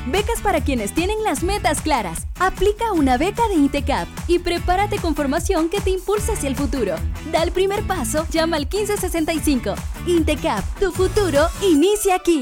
Becas para quienes tienen las metas claras. Aplica una beca de INTECAP y prepárate con formación que te impulse hacia el futuro. Da el primer paso, llama al 1565. INTECAP, tu futuro inicia aquí.